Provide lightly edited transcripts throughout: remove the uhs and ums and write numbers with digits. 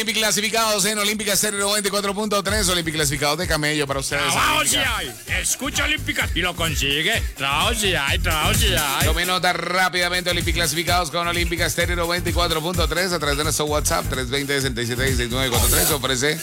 Olympic clasificados en Olímpica Estéreo 94.3, Olympic clasificados de camello para ustedes. Trabajo si hay, escucha Olímpica y lo consigue. Trabajo si hay. Tome nota rápidamente, Olympic clasificados con Olímpica Estéreo 94.3 a través de nuestro WhatsApp 320-67-6943 ofrece.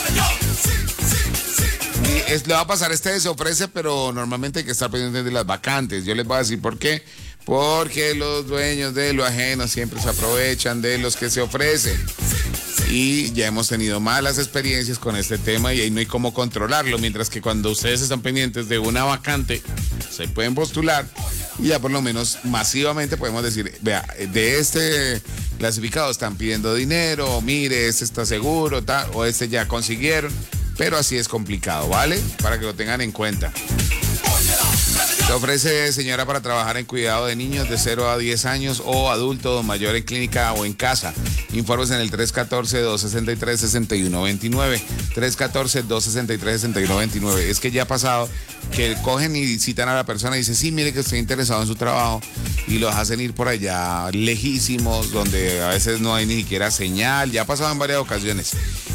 Le va a pasar se ofrece, pero normalmente hay que estar pendiente de las vacantes. Yo les voy a decir por qué. Porque los dueños de lo ajeno siempre se aprovechan de los que se ofrecen. Y ya hemos tenido malas experiencias con este tema y ahí no hay cómo controlarlo. Mientras que cuando ustedes están pendientes de una vacante, se pueden postular y ya por lo menos masivamente podemos decir, vea, de este clasificado están pidiendo dinero, mire, este está seguro, tal, o este ya consiguieron. Pero así es complicado, ¿vale? Para que lo tengan en cuenta. Se ofrece, señora, para trabajar en cuidado de niños de 0 a 10 años o adulto mayor en clínica o en casa. Informes en el 314-263-6129. 314-263-6129. Es que ya ha pasado que cogen y citan a la persona y dicen, sí, mire que estoy interesado en su trabajo, y los hacen ir por allá lejísimos, donde a veces no hay ni siquiera señal. Ya ha pasado en varias ocasiones.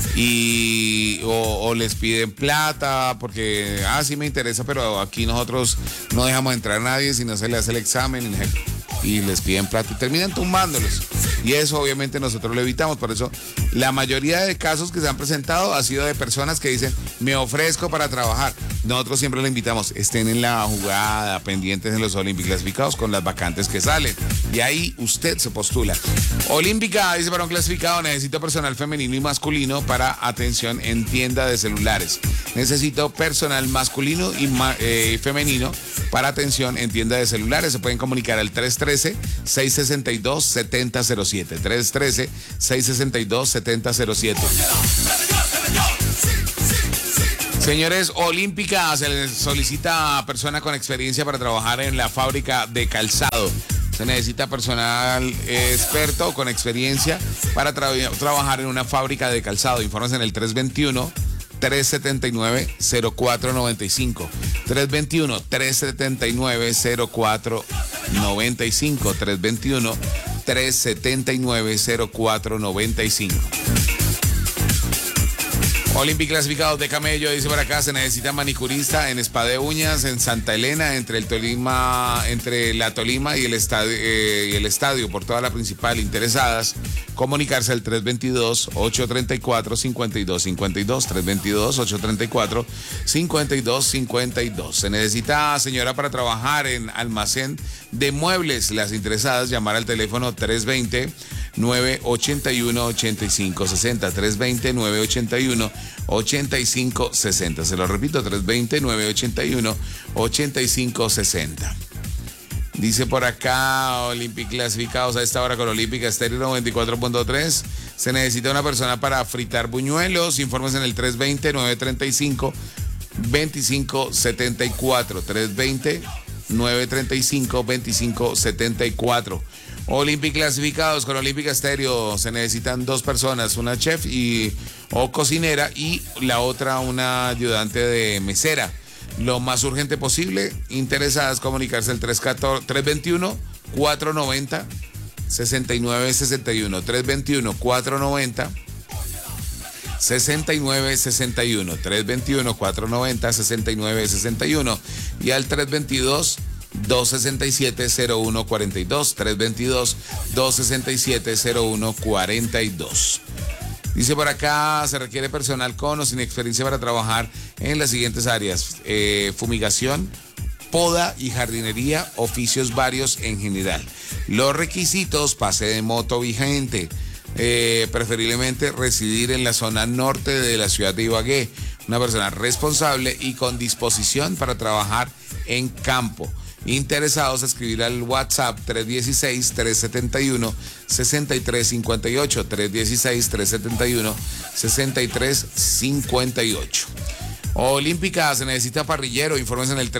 O les piden plata porque, sí me interesa, pero aquí nosotros no dejamos entrar a nadie si no se le hace el examen y les piden plata y terminan tumbándolos. Y eso obviamente nosotros lo evitamos. Por eso la mayoría de casos que se han presentado ha sido de personas que dicen, me ofrezco para trabajar. Nosotros siempre le invitamos, estén en la jugada, pendientes en los Olímpicos clasificados con las vacantes que salen. Y ahí usted se postula. Olímpica dice, para un clasificado necesito personal femenino y masculino para atención en tienda de celulares. Necesito personal masculino y femenino para atención en tienda de celulares. Se pueden comunicar al 313-662-7007. 313-662-7007. Señores, Olímpica se les solicita a persona con experiencia para trabajar en la fábrica de calzado. Se necesita personal experto con experiencia para trabajar en una fábrica de calzado. Informes en el 321-379-0495. 321-379-0495. 379-0495. Olympic clasificados de camello, dice por acá, se necesita manicurista en Spa de Uñas en Santa Elena, entre la Tolima y el estadio, por toda la principal. Interesadas, comunicarse al 322-834-5252, 322-834-5252. Se necesita, señora, para trabajar en almacén de muebles. Las interesadas, llamar al teléfono 320-981-8560, 320-981-8560. Se lo repito, 320-981-8560. Dice por acá, Olympic clasificados a esta hora con Olímpica Estéreo 94.3. Se necesita una persona para fritar buñuelos. Informes en el 320-935-2574. 320-935-2574. Olympic clasificados con Olímpica Estéreo. Se necesitan 2 personas, una chef o cocinera y la otra una ayudante de mesera. Lo más urgente posible. Interesadas, comunicarse al 321-490-6961. 321-490-6961. 321-490-6961 y al 322-267-0142. 322-267-0142. Dice por acá, se requiere personal con o sin experiencia para trabajar en las siguientes áreas: fumigación, poda y jardinería, oficios varios en general. Los requisitos: pase de moto vigente, preferiblemente residir en la zona norte de la ciudad de Ibagué, una persona responsable y con disposición para trabajar en campo. Interesados, escribir al WhatsApp 316-371-6358, 316-371-6358. Olímpica, se necesita parrillero. Informes en el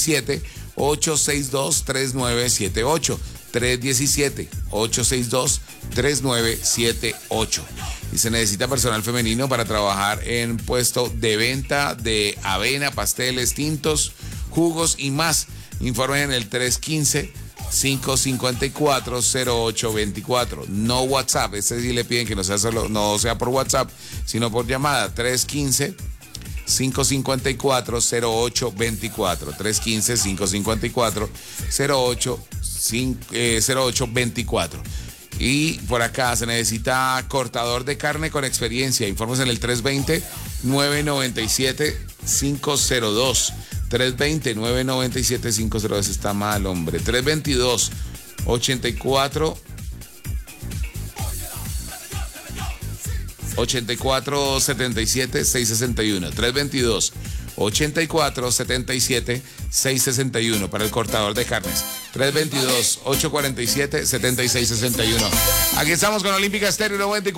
317-862-3978. 317-862-3978. Y se necesita personal femenino para trabajar en puesto de venta de avena, pasteles, tintos, jugos y más. Informen en el 315-554-0824. No WhatsApp, ese sí le piden que no sea por WhatsApp, sino por llamada. 315-554-0824. 315-554-0824. Y por acá se necesita cortador de carne con experiencia. Informes en el 320-997-502. 320-997-502. Está mal, hombre. 322-84 8477-661. 322-8477-661 para el cortador de carnes. 322-847-7661. Aquí estamos con Olímpica Estéreo 94.